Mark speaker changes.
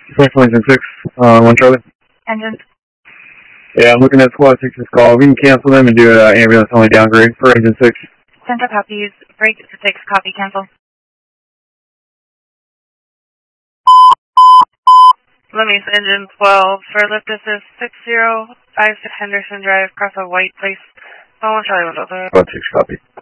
Speaker 1: Engine 6, 1 Charlie.
Speaker 2: Engine.
Speaker 1: Yeah, I'm looking at Squad 6's call. We can cancel them and do an ambulance only downgrade for Engine 6.
Speaker 2: Central copies. Break to 6, copy, cancel.
Speaker 3: Lummies, Engine 12, for lift assist 6056 Henderson Drive, across a white place. 1 Charlie 1
Speaker 1: Squad 6, copy.